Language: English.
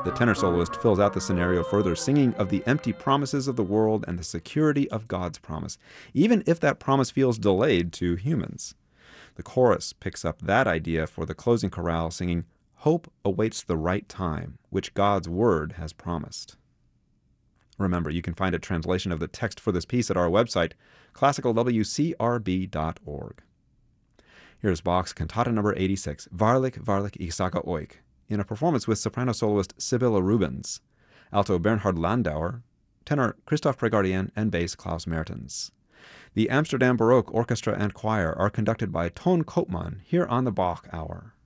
The tenor soloist fills out the scenario further, singing of the empty promises of the world and the security of God's promise, even if that promise feels delayed to humans. The chorus picks up that idea for the closing chorale, singing, "Hope awaits the right time, which God's word has promised." Remember, you can find a translation of the text for this piece at our website, classicalwcrb.org. Here's Bach's Cantata No. 86, Wahrlich, wahrlich, ich sage euch, in a performance with soprano soloist Sibylle Rubens, alto Bernhard Landauer, tenor Christoph Pregardien, and bass Klaus Mertens. The Amsterdam Baroque Orchestra and Choir are conducted by Ton Koopman here on the Bach Hour.